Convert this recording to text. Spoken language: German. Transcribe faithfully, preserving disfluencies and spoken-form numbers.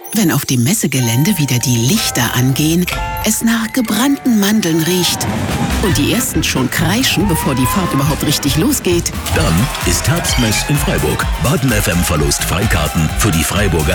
wenn auf dem Messegelände wieder die Lichter angehen, es nach gebrannten Mandeln riecht und die ersten schon kreischen, bevor die Fahrt überhaupt richtig losgeht. Dann ist Herbstmess in Freiburg. Baden F M verlost Freikarten für die Freiburger